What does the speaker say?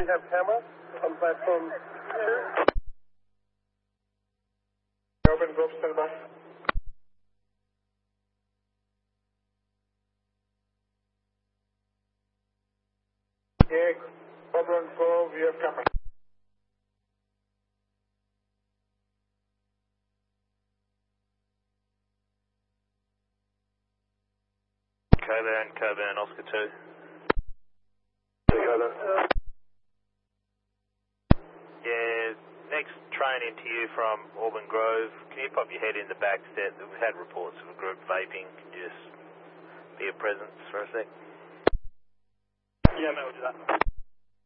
have camera on platform 2. Open Grove, stand by. Yeah, Open Grove, you have camera. Coburn, Oscar 2. Yeah, next train into you from Auburn Grove. Can you pop your head in the back step? We've had reports of a group vaping. Can you just be a presence for a sec? Yeah, mate, we'll do that.